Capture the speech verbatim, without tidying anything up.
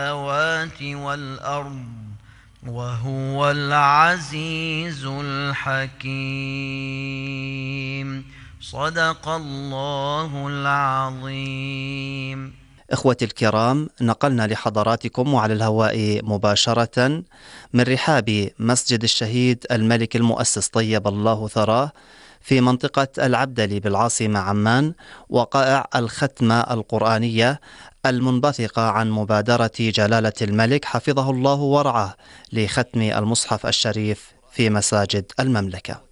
السماوات والأرض وهو العزيز الحكيم. صدق الله العظيم. إخوتي الكرام، نقلنا لحضراتكم وعلى الهواء مباشرة من رحاب مسجد الشهيد الملك المؤسس طيب الله ثراه في منطقة العبدلي بالعاصمة عمان وقائع الختمة القرآنية المنبثقة عن مبادرة جلالة الملك حفظه الله ورعاه لختم المصحف الشريف في مساجد المملكة.